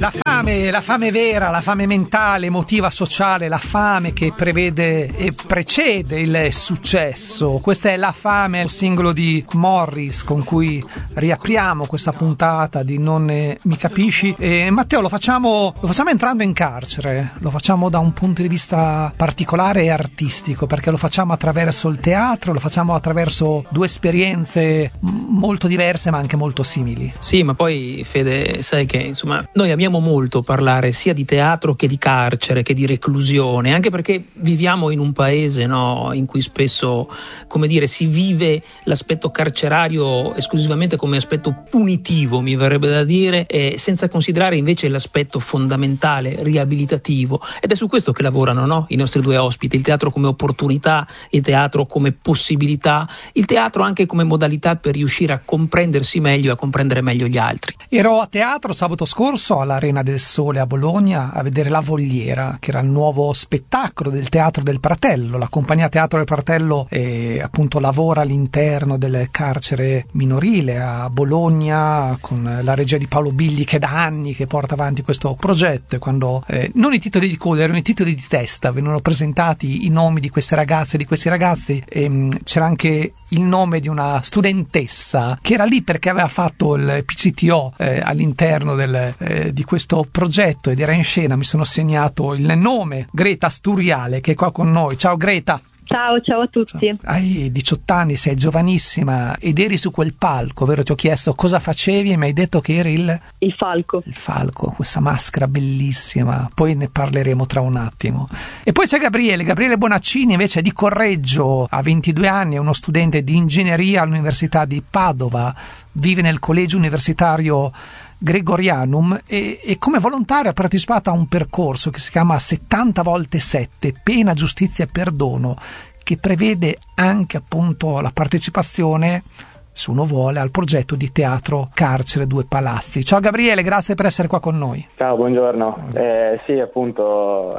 La fame vera, la fame mentale, emotiva, sociale, la fame che prevede e precede il successo. Questa è La fame, il singolo di Morris con cui riapriamo questa puntata di Non mi capisci. E Matteo, lo facciamo entrando in carcere, lo facciamo da un punto di vista particolare e artistico, perché lo facciamo attraverso il teatro, lo facciamo attraverso due esperienze molto diverse ma anche molto simili. Sì, ma poi Fede, sai che insomma noi amiamo molto parlare sia di teatro che di carcere, che di reclusione, anche perché viviamo in un paese, no, in cui spesso, come dire, si vive l'aspetto carcerario esclusivamente come aspetto punitivo, mi verrebbe da dire, senza considerare invece l'aspetto fondamentale, riabilitativo. Ed è su questo che lavorano, no, i nostri due ospiti: il teatro come opportunità, il teatro come possibilità, il teatro anche come modalità per riuscire a comprendersi meglio e a comprendere meglio gli altri. Ero a teatro sabato scorso all'Arena del Sole a Bologna a vedere La Vogliera, che era il nuovo spettacolo del Teatro del Pratello. La compagnia Teatro del Pratello appunto lavora all'interno del carcere minorile a Bologna con la regia di Paolo Bigli, che da anni che porta avanti questo progetto. E quando non i titoli di coda, erano i titoli di testa, venivano presentati i nomi di queste ragazze e di questi ragazzi, c'era anche il nome di una studentessa che era lì perché aveva fatto il PCTO all'interno di questo progetto ed era in scena. Mi sono segnato il nome, Greta Sturiale, che è qua con noi. Ciao Greta. Ciao a tutti. Hai 18 anni, sei giovanissima ed eri su quel palco, vero? Ti ho chiesto cosa facevi e mi hai detto che eri il falco. Il falco, questa maschera bellissima, poi ne parleremo tra un attimo. E poi c'è Gabriele Bonaccini, invece di Correggio, ha 22 anni, è uno studente di ingegneria all'Università di Padova, vive nel collegio universitario Gregorianum e come volontario ha partecipato a un percorso che si chiama 70 volte 7, pena, giustizia e perdono, che prevede anche appunto la partecipazione, se uno vuole, al progetto di teatro Carcere Due Palazzi. Ciao Gabriele, grazie per essere qua con noi. Ciao, buongiorno. Sì, appunto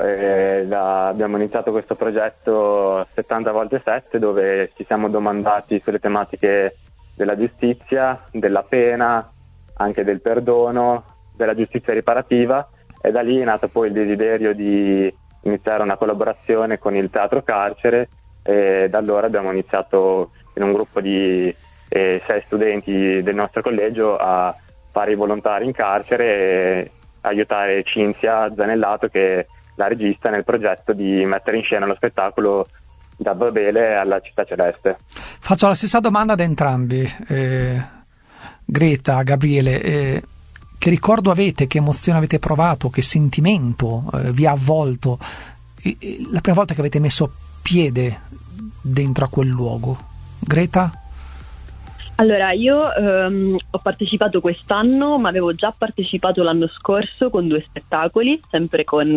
abbiamo iniziato questo progetto 70 volte 7 dove ci siamo domandati sulle tematiche della giustizia, della pena, anche del perdono, della giustizia riparativa, e da lì è nato poi il desiderio di iniziare una collaborazione con il Teatro Carcere, e da allora abbiamo iniziato in un gruppo di 6 studenti del nostro collegio a fare i volontari in carcere e aiutare Cinzia Zanellato, che è la regista, nel progetto di mettere in scena lo spettacolo Da Babele alla Città Celeste. Faccio la stessa domanda ad entrambi. Greta, Gabriele, che ricordo avete, che emozione avete provato, che sentimento vi ha avvolto la prima volta che avete messo piede dentro a quel luogo? Greta? Allora, io ho partecipato quest'anno, ma avevo già partecipato l'anno scorso con 2 spettacoli, sempre con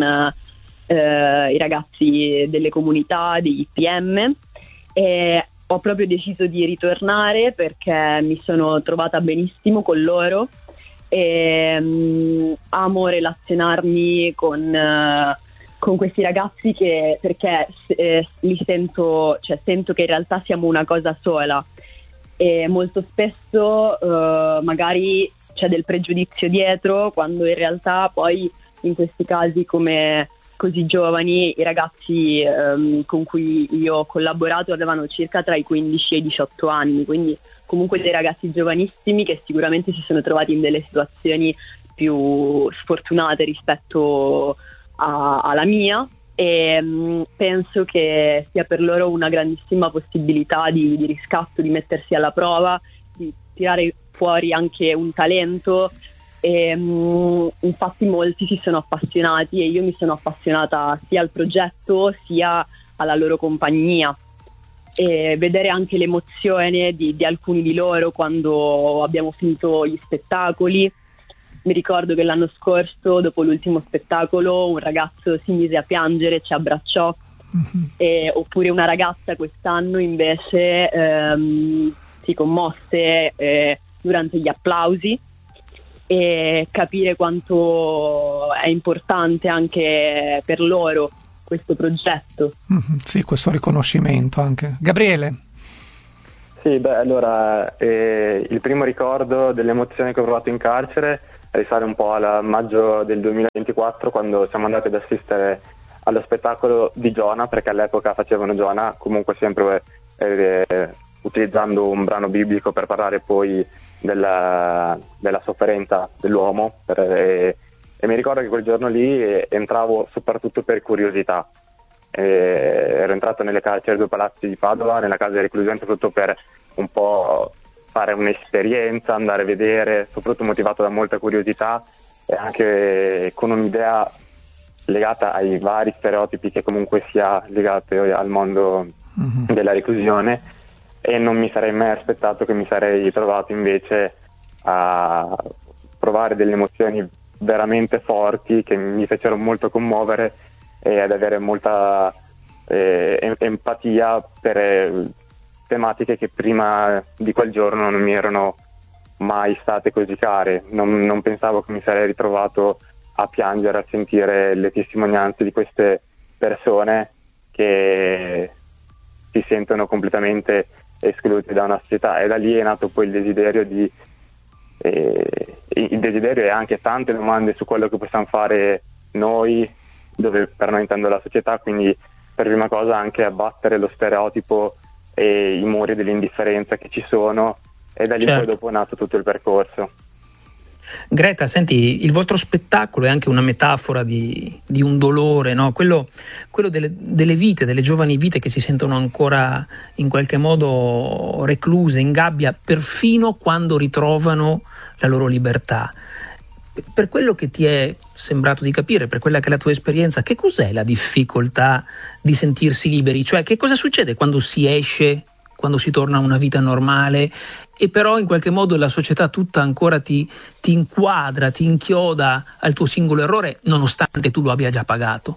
i ragazzi delle comunità, degli IPM, e ho proprio deciso di ritornare perché mi sono trovata benissimo con loro e amo relazionarmi con questi ragazzi perché li sento che in realtà siamo una cosa sola, e molto spesso magari c'è del pregiudizio dietro, quando in realtà poi in questi casi come così giovani, i ragazzi con cui io ho collaborato avevano circa tra i 15 e i 18 anni, quindi comunque dei ragazzi giovanissimi che sicuramente si sono trovati in delle situazioni più sfortunate rispetto alla mia, e penso che sia per loro una grandissima possibilità di riscatto, di mettersi alla prova, di tirare fuori anche un talento. E infatti molti si sono appassionati e io mi sono appassionata sia al progetto sia alla loro compagnia, e vedere anche l'emozione di alcuni di loro quando abbiamo finito gli spettacoli. Mi ricordo che l'anno scorso, dopo l'ultimo spettacolo, un ragazzo si mise a piangere, ci abbracciò, oppure una ragazza quest'anno invece si commosse durante gli applausi, e capire quanto è importante anche per loro questo progetto. Sì, questo riconoscimento anche. Gabriele? Sì, allora il primo ricordo delle emozioni che ho provato in carcere risale un po' al maggio del 2024, quando siamo andati ad assistere allo spettacolo di Giona, perché all'epoca facevano Giona, comunque sempre utilizzando un brano biblico per parlare poi della sofferenza dell'uomo, e mi ricordo che quel giorno lì entravo soprattutto per curiosità. Ero entrato nelle carceri due palazzi di Padova, nella casa di reclusione, soprattutto per un po' fare un'esperienza, andare a vedere, soprattutto motivato da molta curiosità e anche con un'idea legata ai vari stereotipi che comunque sia legati al mondo della reclusione, e non mi sarei mai aspettato che mi sarei trovato invece a provare delle emozioni veramente forti che mi fecero molto commuovere e ad avere molta empatia per tematiche che prima di quel giorno non mi erano mai state così care. Non pensavo che mi sarei ritrovato a piangere, a sentire le testimonianze di queste persone che si sentono completamente escluse da una società, e da lì è nato poi il desiderio e anche tante domande su quello che possiamo fare noi, dove per noi intendo la società, quindi per prima cosa anche abbattere lo stereotipo e i muri dell'indifferenza che ci sono, e da lì poi dopo è nato tutto il percorso. Greta, senti, il vostro spettacolo è anche una metafora di un dolore, no? Quello delle vite, delle giovani vite che si sentono ancora in qualche modo recluse, in gabbia, perfino quando ritrovano la loro libertà. Per quello che ti è sembrato di capire, per quella che è la tua esperienza, che cos'è la difficoltà di sentirsi liberi? Cioè, che cosa succede quando si esce, quando si torna a una vita normale, e però in qualche modo la società tutta ancora ti inquadra, ti inchioda al tuo singolo errore, nonostante tu lo abbia già pagato?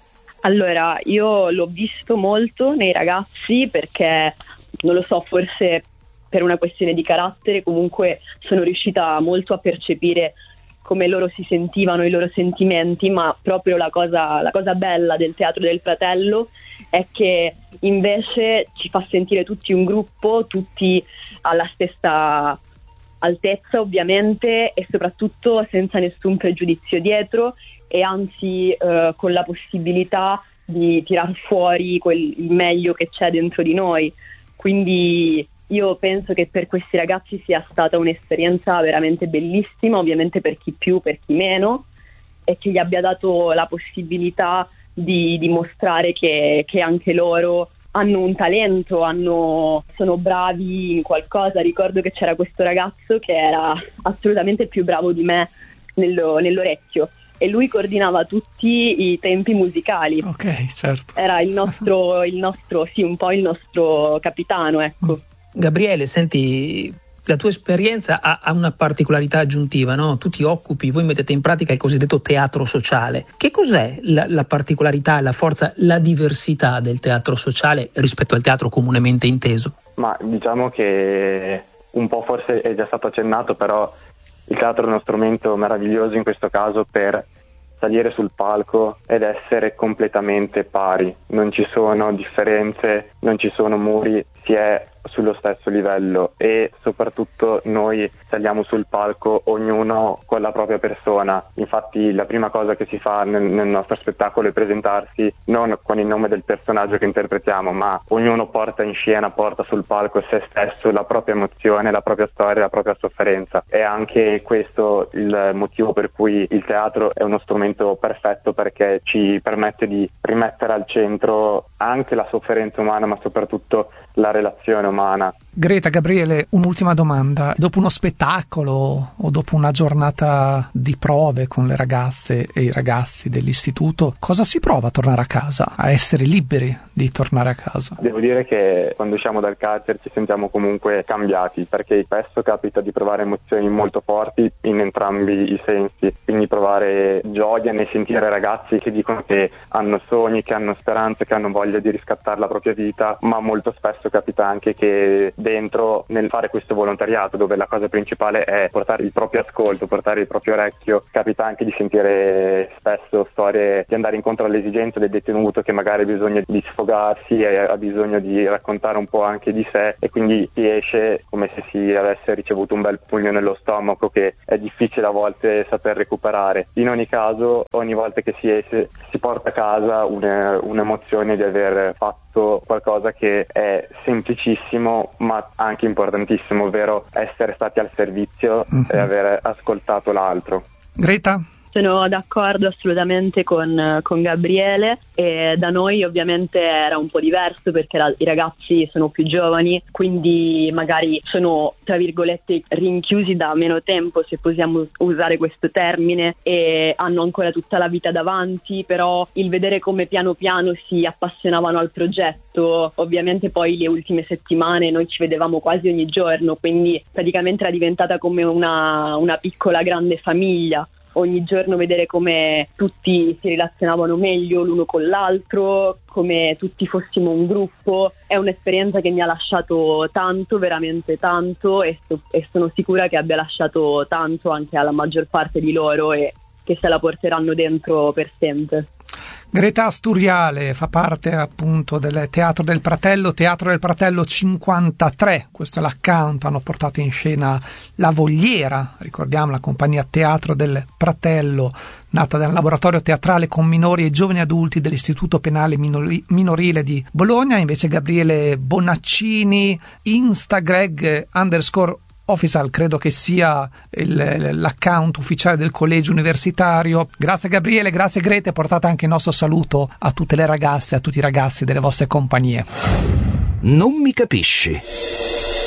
Allora, io l'ho visto molto nei ragazzi perché, non lo so, forse per una questione di carattere, comunque sono riuscita molto a percepire come loro si sentivano, i loro sentimenti, ma proprio la cosa bella del Teatro del Fratello è che invece ci fa sentire tutti un gruppo, tutti alla stessa altezza ovviamente, e soprattutto senza nessun pregiudizio dietro, e anzi con la possibilità di tirar fuori il meglio che c'è dentro di noi. Quindi io penso che per questi ragazzi sia stata un'esperienza veramente bellissima, ovviamente per chi più, per chi meno, e che gli abbia dato la possibilità di dimostrare che anche loro hanno un talento, sono bravi in qualcosa. Ricordo che c'era questo ragazzo che era assolutamente più bravo di me nell'orecchio, e lui coordinava tutti i tempi musicali. Ok, certo. Era il nostro sì, un po' il nostro capitano, ecco. Gabriele, senti, la tua esperienza ha una particolarità aggiuntiva, no? Tu ti occupi, voi mettete in pratica il cosiddetto teatro sociale. Che cos'è la particolarità, la forza, la diversità del teatro sociale rispetto al teatro comunemente inteso? Ma diciamo che un po' forse è già stato accennato, però il teatro è uno strumento meraviglioso in questo caso per salire sul palco ed essere completamente pari. Non ci sono differenze, non ci sono muri, si è sullo stesso livello, e soprattutto noi saliamo sul palco ognuno con la propria persona. Infatti la prima cosa che si fa nel nostro spettacolo è presentarsi non con il nome del personaggio che interpretiamo, ma ognuno porta in scena, porta sul palco se stesso, la propria emozione, la propria storia, la propria sofferenza. È anche questo il motivo per cui il teatro è uno strumento perfetto, perché ci permette di rimettere al centro anche la sofferenza umana, ma soprattutto la relazione umana. Greta, Gabriele, un'ultima domanda. Dopo uno spettacolo o dopo una giornata di prove con le ragazze e i ragazzi dell'istituto, cosa si prova a tornare a casa, a essere liberi di tornare a casa? Devo dire che quando usciamo dal carcere ci sentiamo comunque cambiati, perché spesso capita di provare emozioni molto forti in entrambi i sensi, quindi provare gioia nel sentire ragazzi che dicono che hanno sogni, che hanno speranze, che hanno voglia di riscattare la propria vita, ma molto spesso spesso capita anche che dentro nel fare questo volontariato, dove la cosa principale è portare il proprio ascolto, portare il proprio orecchio, capita anche di sentire spesso storie di andare incontro alle esigenze del detenuto che magari ha bisogno di sfogarsi e ha bisogno di raccontare un po' anche di sé, e quindi si esce come se si avesse ricevuto un bel pugno nello stomaco che è difficile a volte saper recuperare. In ogni caso, ogni volta che si esce si porta a casa un'emozione di aver fatto qualcosa che è semplicissimo ma anche importantissimo, ovvero essere stati al servizio e aver ascoltato l'altro. Greta? Sono d'accordo assolutamente con Gabriele, e da noi ovviamente era un po' diverso perché i ragazzi sono più giovani, quindi magari sono tra virgolette rinchiusi da meno tempo, se possiamo usare questo termine, e hanno ancora tutta la vita davanti, però il vedere come piano piano si appassionavano al progetto, ovviamente poi le ultime settimane noi ci vedevamo quasi ogni giorno, quindi praticamente era diventata come una piccola grande famiglia. Ogni giorno vedere come tutti si relazionavano meglio l'uno con l'altro, come tutti fossimo un gruppo, è un'esperienza che mi ha lasciato tanto, veramente tanto, e sono sicura che abbia lasciato tanto anche alla maggior parte di loro e che se la porteranno dentro per sempre. Greta Asturiale fa parte appunto del Teatro del Pratello 53, questo è l'account, hanno portato in scena La Vogliera, ricordiamo la compagnia Teatro del Pratello, nata dal laboratorio teatrale con minori e giovani adulti dell'Istituto Penale Minorile di Bologna. Invece Gabriele Bonaccini, Instagreg_official, credo che sia l'account ufficiale del collegio universitario. Grazie Gabriele, grazie Greta, portate anche il nostro saluto a tutte le ragazze e a tutti i ragazzi delle vostre compagnie. Non mi capisci?